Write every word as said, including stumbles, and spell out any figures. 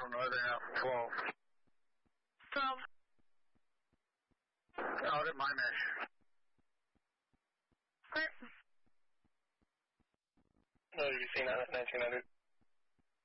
from the other half of twelve. From? Out at my mesh. Where? No, you've seen that at nineteen hundred.